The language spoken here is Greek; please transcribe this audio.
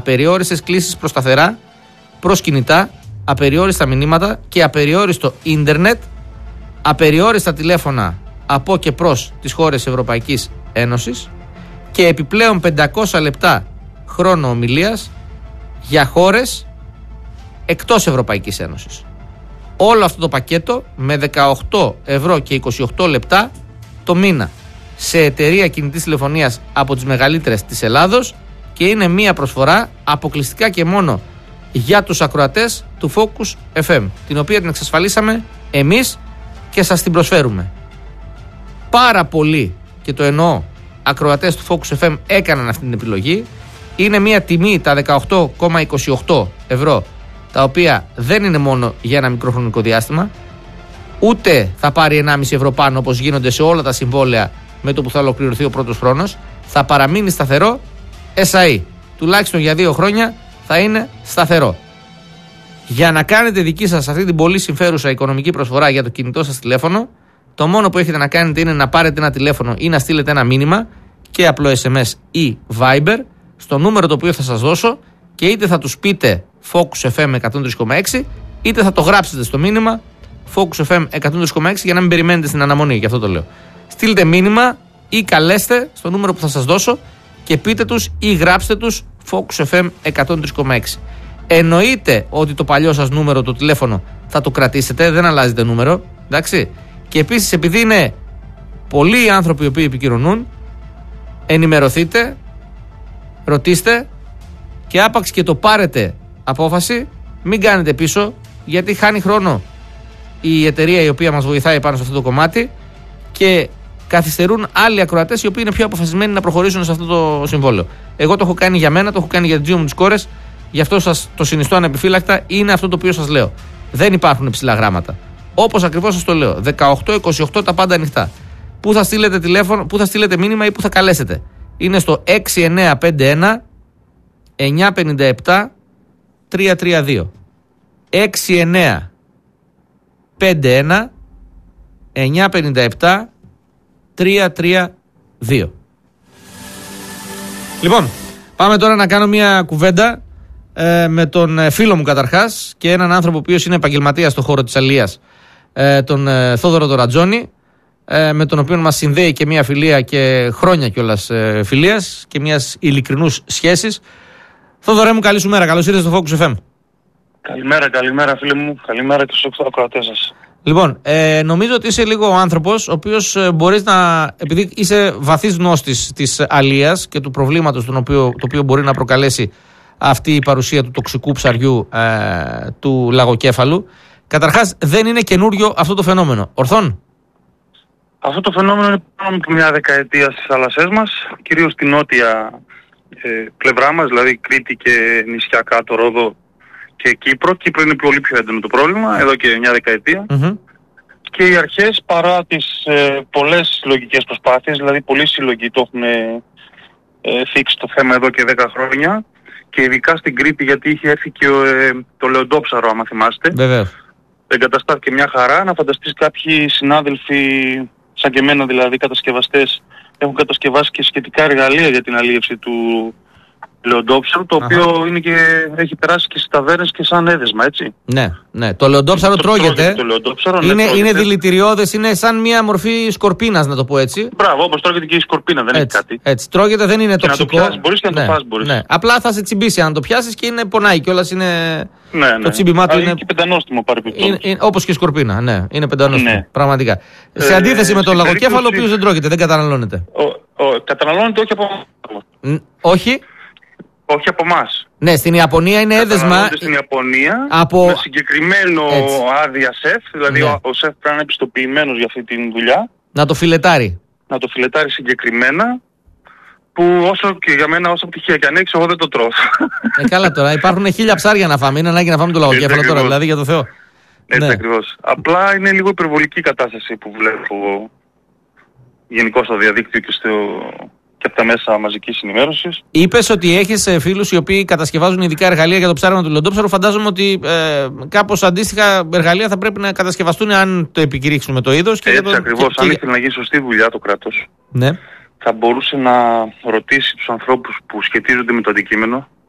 Απεριόριστες κλήσεις προς σταθερά, προς κινητά, απεριόριστα μηνύματα και απεριόριστο ίντερνετ, απεριόριστα τηλέφωνα από και προς τις χώρες Ευρωπαϊκής Ένωσης και επιπλέον 500 λεπτά χρόνο ομιλίας για χώρες εκτός Ευρωπαϊκής Ένωσης. Όλο αυτό το πακέτο με 18 ευρώ και 28 λεπτά το μήνα σε εταιρεία κινητής τηλεφωνίας από τις μεγαλύτερες της Ελλάδος και είναι μία προσφορά αποκλειστικά και μόνο για τους ακροατές του Focus FM, την οποία την εξασφαλίσαμε εμείς και σας την προσφέρουμε. Πάρα πολλοί, και το εννοώ, ακροατές του Focus FM έκαναν αυτή την επιλογή. Είναι μία τιμή, τα 18,28 ευρώ, τα οποία δεν είναι μόνο για ένα μικρό χρονικό διάστημα, ούτε θα πάρει 1,5 ευρώ πάνω όπως γίνονται σε όλα τα συμβόλαια με το που θα ολοκληρωθεί ο πρώτος χρόνος. Θα παραμείνει σταθερό SAE. Τουλάχιστον για 2 χρόνια θα είναι σταθερό. Για να κάνετε δική σας αυτή την πολύ συμφέρουσα οικονομική προσφορά για το κινητό σας τηλέφωνο, το μόνο που έχετε να κάνετε είναι να πάρετε ένα τηλέφωνο ή να στείλετε ένα μήνυμα και απλό SMS ή Viber στο νούμερο το οποίο θα σας δώσω και είτε θα τους πείτε Focus FM 103,6 είτε θα το γράψετε στο μήνυμα Focus FM 103,6 για να μην περιμένετε στην αναμονή, γι' αυτό το λέω. Στείλτε μήνυμα ή καλέστε στο νούμερο που θα σας δώσω και πείτε τους ή γράψτε τους Focus FM 103,6. Εννοείται ότι το παλιό σας νούμερο, το τηλέφωνο, θα το κρατήσετε, δεν αλλάζετε νούμερο, εντάξει. Και επίσης, επειδή είναι πολλοί οι άνθρωποι οι οποίοι επικοινωνούν, ενημερωθείτε, ρωτήστε και άπαξ και το πάρετε απόφαση, μην κάνετε πίσω, γιατί χάνει χρόνο η εταιρεία η οποία μας βοηθάει πάνω σε αυτό το κομμάτι και καθυστερούν άλλοι ακροατές οι οποίοι είναι πιο αποφασισμένοι να προχωρήσουν σε αυτό το συμβόλαιο. Εγώ το έχω κάνει για μένα, το έχω κάνει για τις δύο μου τις κόρες, γι' αυτό σας το συνιστώ ανεπιφύλακτα, είναι αυτό το οποίο σας λέω. Δεν υπάρχουν ψηλά γράμματα. Όπως ακριβώς σας το λέω. 18-28 τα πάντα ανοιχτά. Πού θα στείλετε τηλέφωνο, πού θα στείλετε μήνυμα ή πού θα καλέσετε. Είναι στο 6951 957 332. 6951 957 332. Λοιπόν, πάμε τώρα να κάνω μια κουβέντα με τον φίλο μου καταρχάς και έναν άνθρωπο ο οποίος είναι επαγγελματίας στον χώρο της αλίας, τον Θόδωρο τον Ρατζόνη, με τον οποίο μας συνδέει και μια φιλία και χρόνια κιόλας φιλίας και μιας ειλικρινούς σχέσης. Θόδωρε μου, καλή σου μέρα, καλώς ήρθες στο Focus FM. Καλημέρα φίλε μου, καλημέρα και στους ακροατές σας. Λοιπόν, νομίζω ότι είσαι λίγο ο άνθρωπος ο οποίος μπορείς να, επειδή είσαι βαθύς γνώστης της αλίας και του προβλήματος το οποίο μπορεί να προκαλέσει αυτή η παρουσία του τοξικού ψαριού του λαγοκέφαλου. Καταρχάς, δεν είναι καινούριο αυτό το φαινόμενο. Ορθόν? Αυτό το φαινόμενο είναι πάνω από μια δεκαετία στις θάλασσές μας, κυρίως στην νότια πλευρά μας, δηλαδή Κρήτη και νησιά κάτω, Ρόδο και Κύπρο. Κύπρο είναι πολύ πιο έντονο το πρόβλημα, εδώ και μια δεκαετία. Mm-hmm. Και οι αρχές, παρά τις πολλές συλλογικές προσπάθειες, δηλαδή πολλοί συλλογοί το έχουν θίξει το θέμα εδώ και 10 χρόνια, και ειδικά στην Κρήτη, γιατί είχε έρθει και το λεοντόψαρο, άμα θυμάστε. Βεβαίως. Εγκαταστάθηκε μια χαρά. Να φανταστείς κάποιοι συνάδελφοι, σαν και εμένα δηλαδή, κατασκευαστές, έχουν κατασκευάσει και σχετικά εργαλεία για την αλίευση του λεοντόψαρου, το οποίο είναι και, έχει περάσει και στις ταβέρνες και σαν έδεσμα, έτσι. Ναι. Το λεοντόψαρο τρώγεται. Το λεοντόψαρο, είναι δηλητηριώδες, είναι σαν μια μορφή σκορπίνας, να το πω έτσι. Μπράβο, όπως τρώγεται και η σκορπίνα, δεν έτσι, έχει κάτι. Έτσι, τρώγεται, δεν είναι τοξικό. Να το πιάσεις, μπορείς και να το φας, μπορείς. Ναι. Απλά θα σε τσιμπήσει αν το πιάσεις και είναι πονάει κιόλας, είναι... Ναι. Το τσίμπημά του είναι και πεντανόστιμο παρεπιπτόντως. Όπως και η σκορπίνα, ναι, είναι πεντανόστιμο. Ναι. Πραγματικά. Σε αντίθεση με τον λαγοκέφαλο, ο οποίος δεν τρώγεται, δεν καταναλώνεται. Καταναλώνεται όχι από εμάς. Όχι από εμάς. Ναι, στην Ιαπωνία είναι έδεσμα. Στην Ιαπωνία με συγκεκριμένο άδεια σεφ, δηλαδή ο σεφ πρέπει να είναι επιστοποιημένος για αυτή τη δουλειά. Να το φιλετάρει. Να το φιλετάρει συγκεκριμένα, που όσο και για μένα, όσο πτυχία και αν έχεις, εγώ δεν το τρώω. Καλά τώρα, υπάρχουν 1000 ψάρια να φάμε, είναι ανάγκη να φάμε το λαγοκέφαλο τώρα, δηλαδή για το Θεό. Έτσι ακριβώς. Απλά είναι λίγο υπερβολική η κατάσταση που βλέπω γενικώς στο διαδίκτυο και από τα μέσα μαζικής ενημέρωσης. Είπες ότι έχεις φίλους οι οποίοι κατασκευάζουν ειδικά εργαλεία για το ψάρεμα του λεοντόψαρου. Φαντάζομαι ότι κάπως αντίστοιχα εργαλεία θα πρέπει να κατασκευαστούν αν το επικηρύξουμε το είδος. Έτσι ακριβώς. Αν ήθελε να γίνει σωστή δουλειά το κράτος, ναι, θα μπορούσε να ρωτήσει τους ανθρώπους που σχετίζονται με το αντικείμενο,